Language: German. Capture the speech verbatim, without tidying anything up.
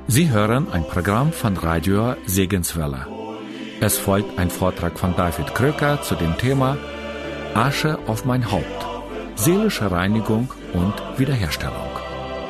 Sie hören ein Programm von Radio Segenswelle. Es folgt ein Vortrag von David Kröker zu dem Thema Asche auf mein Haupt, seelische Reinigung und Wiederherstellung.